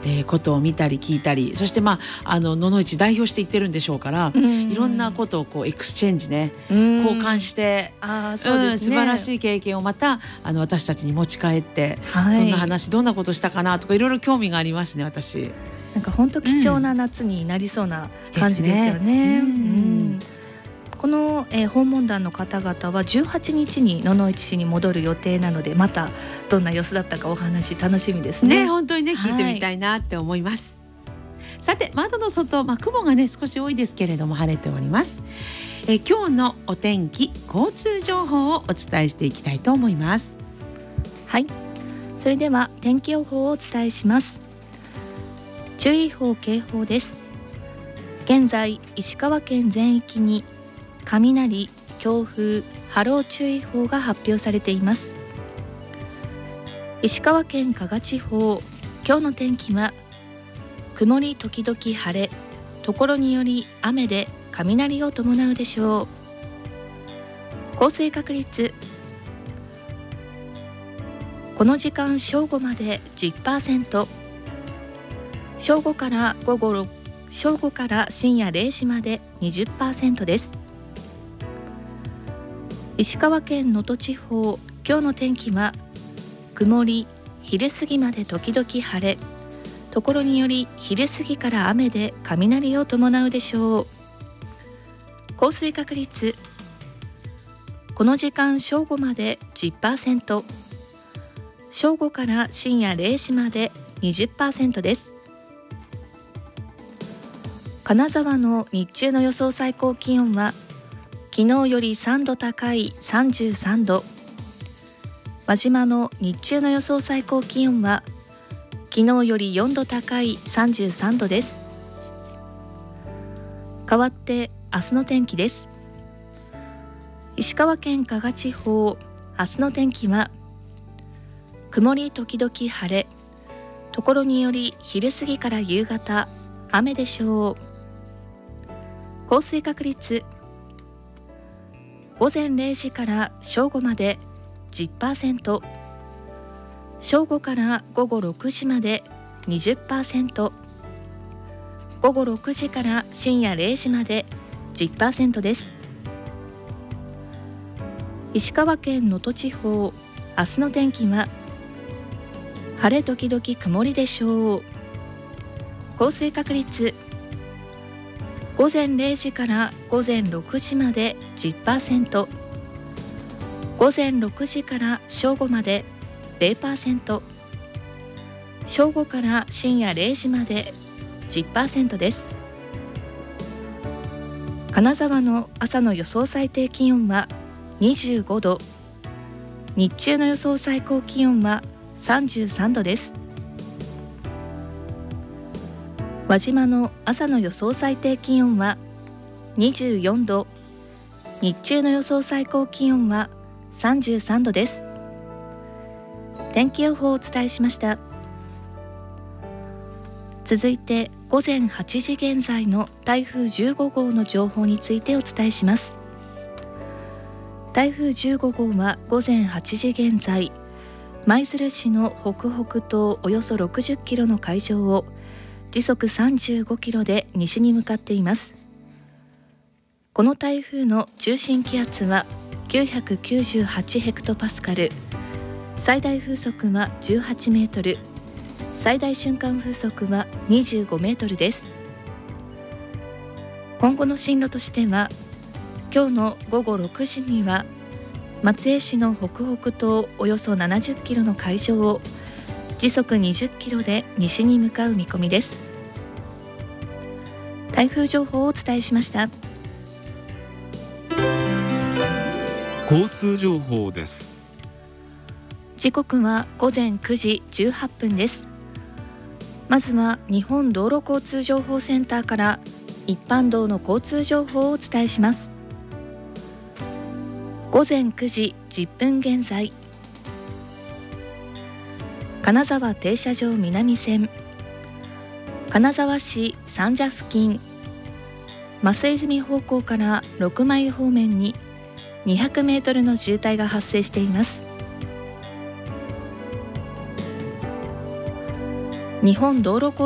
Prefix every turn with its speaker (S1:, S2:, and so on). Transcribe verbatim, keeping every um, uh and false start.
S1: えー、ことを見たり聞いたり、そしてまああの野々市代表して言ってるんでしょうから、うん、いろんなことをこうエクスチェンジね、うん、交換して、
S2: あ、そうですね、
S1: うん、素晴らしい経験をまたあの私たちに持ち帰って、はい、そんな話どんなことしたかなとかいろいろ興味がありますね。私
S2: なんか本当貴重な夏になりそうな感じですよね。うん、うん、この、えー、訪問団の方々はじゅうはちにちに野々市市に戻る予定なので、またどんな様子だったかお話楽しみですね。
S1: ね、本当にね、聞いてみたいなって思います。はい、さて窓の外、まあ、雲がね少し多いですけれども晴れております。えー、今日のお天気交通情報をお伝えしていきたいと思います。
S2: はい、それでは天気予報をお伝えします。注意報警報です。現在石川県全域に雷、強風、波浪注意報が発表されています。石川県加賀地方、今日の天気は曇り時々晴れ、ところにより雨で雷を伴うでしょう。降水確率、この時間正午まで じゅっパーセント、正午から午後ろく正午から深夜れいじまで にじゅっパーセント です。石川県能登地方、今日の天気は曇り、昼過ぎまで時々晴れ、ところにより昼過ぎから雨で雷を伴うでしょう。降水確率、この時間正午まで じゅっパーセント、正午から深夜れいじまで にじゅっパーセント です。金沢の日中の予想最高気温は昨日よりさんど高いさんじゅうさんど、輪島の日中の予想最高気温は昨日よりよんど高いさんじゅうさんどです。代わって明日の天気です。石川県加賀地方、明日の天気は曇り時々晴れ、ところにより昼過ぎから夕方雨でしょう。降水確率、午前れいじから正午まで じゅっパーセント、正午から午後ろくじまで にじゅっパーセント、午後ろくじから深夜れいじまで じゅっパーセント です。石川県能登地方、明日の天気は晴れ時々曇りでしょう。降水確率、午前れいじから午前ろくじまで じゅっパーセント、午前ろくじから正午まで ゼロパーセント、正午から深夜れいじまで じゅっパーセント です。金沢の朝の予想最低気温はにじゅうごど、日中の予想最高気温はさんじゅうさんどです。輪島の朝の予想最低気温はにじゅうよんど、日中の予想最高気温はさんじゅうさんどです。天気予報をお伝えしました。続いて午前はちじ現在の台風じゅうごごうの情報についてお伝えします。台風じゅうごごうは午前はちじ現在、舞鶴市の北北東およそろくじゅっキロの海上を時速さんじゅうごキロで西に向かっています。この台風の中心気圧はきゅうひゃくきゅうじゅうはちヘクトパスカル、最大風速はじゅうはちメートル、最大瞬間風速はにじゅうごメートルです。今後の進路としては、今日の午後ろくじには松江市の北北東およそななじゅっキロの海上を時速にじゅっキロで西に向かう見込みです。台風情報をお伝えしました。
S3: 交通情報です。
S2: 時刻は午前くじじゅうはっぷんです。まずは日本道路交通情報センターから一般道の交通情報をお伝えします。午前くじじゅっぷん現在、金沢停車場南線、金沢市三社付近、増泉方向から六枚方面ににひゃくメートルの渋滞が発生しています。 日本道路交